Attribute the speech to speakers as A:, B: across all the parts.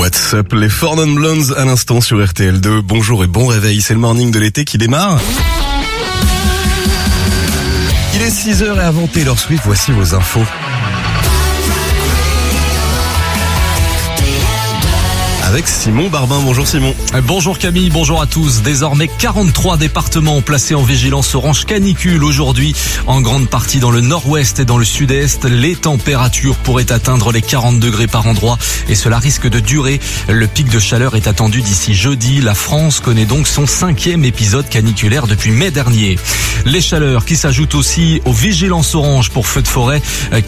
A: What's up, les Four Non Blondes à l'instant sur RTL2. Bonjour et bon réveil, c'est le morning de l'été qui démarre. Il est 6h et avant Taylor Swift, voici vos infos. Avec Simon Barbin. Bonjour Simon.
B: Bonjour Camille, bonjour à tous. Désormais 43 départements placés en vigilance orange canicule aujourd'hui. En grande partie dans le nord-ouest et dans le sud-est, les températures pourraient atteindre les 40 degrés par endroit et cela risque de durer. Le pic de chaleur est attendu d'ici jeudi. La France connaît donc son 5e épisode caniculaire depuis mai dernier. Les chaleurs qui s'ajoutent aussi aux vigilances orange pour feux de forêt.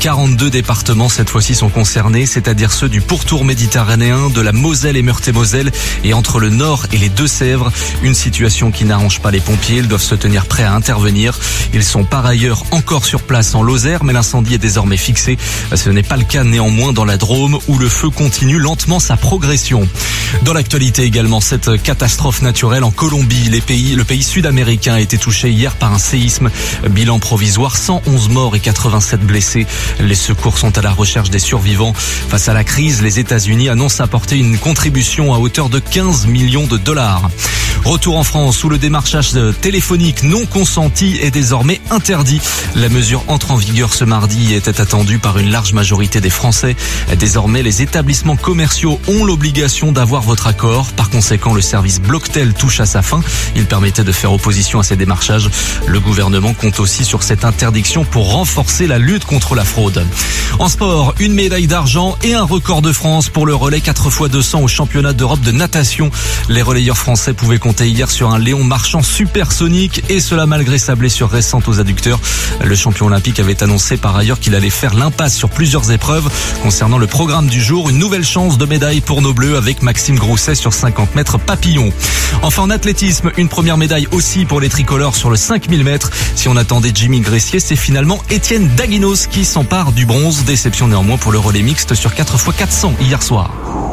B: 42 départements cette fois-ci sont concernés, c'est-à-dire ceux du pourtour méditerranéen, de la Moselle et Meurthe-et-Moselle et entre le Nord et les Deux-Sèvres. Une situation qui n'arrange pas les pompiers. Ils doivent se tenir prêts à intervenir. Ils sont par ailleurs encore sur place en Lozère, mais l'incendie est désormais fixé. Ce n'est pas le cas néanmoins dans la Drôme où le feu continue lentement sa progression. Dans l'actualité également, cette catastrophe naturelle en Colombie. Le pays sud-américain a été touché hier par un séisme. Bilan provisoire, 111 morts et 87 blessés. Les secours sont à la recherche des survivants. Face à la crise, les États-Unis annoncent apporter une contribution à hauteur de 15 millions de dollars. Retour en France où le démarchage téléphonique non consenti est désormais interdit. La mesure entre en vigueur ce mardi et était attendue par une large majorité des Français. Désormais, les établissements commerciaux ont l'obligation d'avoir votre accord. Par conséquent, le service Blocktel touche à sa fin. Il permettait de faire opposition à ces démarchages. Le gouvernement compte aussi sur cette interdiction pour renforcer la lutte contre la fraude. En sport, une médaille d'argent et un record de France pour le relais 4x200 au championnat d'Europe de natation. Les relayeurs français pouvaient compter hier sur un Léon Marchand supersonique et cela malgré sa blessure récente aux adducteurs. Le champion olympique avait annoncé par ailleurs qu'il allait faire l'impasse sur plusieurs épreuves. Concernant le programme du jour, une nouvelle chance de médaille pour nos Bleus avec Maxime Grousset sur 50 mètres papillon. Enfin en athlétisme, une première médaille aussi pour les tricolores sur le 5000 mètres. Si on attendait Jimmy Gressier, c'est finalement Étienne Daguinos qui s'empare du bronze. Déception néanmoins pour le relais mixte sur 4x400 hier soir.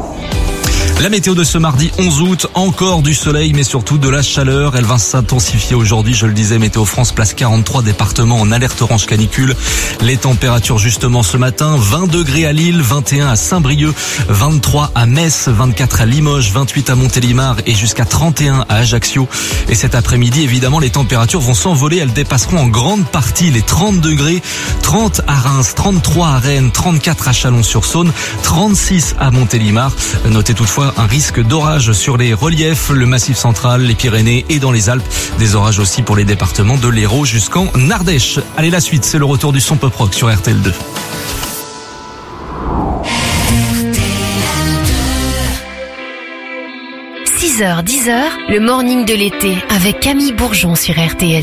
B: La météo de ce mardi 11 août, encore du soleil mais surtout de la chaleur. Elle va s'intensifier aujourd'hui, je le disais, Météo France place 43 départements en alerte orange canicule. Les températures justement ce matin, 20 degrés à Lille, 21 à Saint-Brieuc, 23 à Metz, 24 à Limoges, 28 à Montélimar et jusqu'à 31 à Ajaccio. Et cet après-midi, évidemment, les températures vont s'envoler. Elles dépasseront en grande partie les 30 degrés, 30 à Reims, 33 à Rennes, 34 à Chalon-sur-Saône, 36 à Montélimar. Notez toutefois un risque d'orage sur les reliefs, le Massif central, les Pyrénées et dans les Alpes. Des orages aussi pour les départements de l'Hérault jusqu'en Ardèche. Allez, la suite, c'est le retour du son pop rock sur RTL2.
C: 6h, 10h, le morning de l'été avec Camille Bourgeon sur RTL.